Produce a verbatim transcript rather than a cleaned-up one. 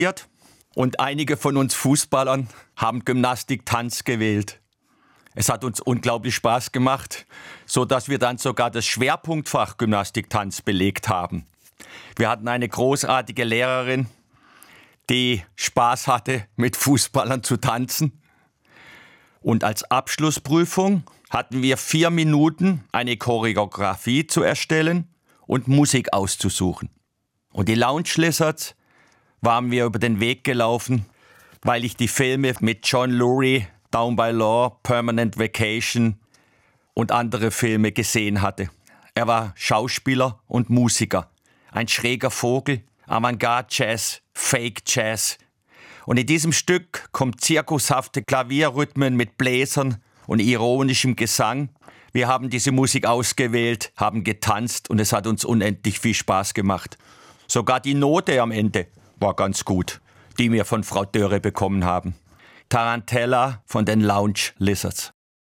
studiert und einige von uns Fußballern haben Gymnastik-Tanz gewählt. Es hat uns unglaublich Spaß gemacht, sodass wir dann sogar das Schwerpunktfach Gymnastik-Tanz belegt haben. Wir hatten eine großartige Lehrerin, die Spaß hatte, mit Fußballern zu tanzen. Und als Abschlussprüfung hatten wir vier Minuten, eine Choreografie zu erstellen und Musik auszusuchen. Und die Lounge Lizards waren wir über den Weg gelaufen, weil ich die Filme mit John Lurie, Down by Law, Permanent Vacation und andere Filme gesehen hatte. Er war Schauspieler und Musiker, ein schräger Vogel, Avantgarde-Jazz, Fake-Jazz. Und in diesem Stück kommt zirkushafte Klavierrhythmen mit Bläsern und ironischem Gesang. Wir haben diese Musik ausgewählt, haben getanzt und es hat uns unendlich viel Spaß gemacht. Sogar die Note am Ende war ganz gut, die wir von Frau Dörre bekommen haben. Tarantella von den Lounge Lizards.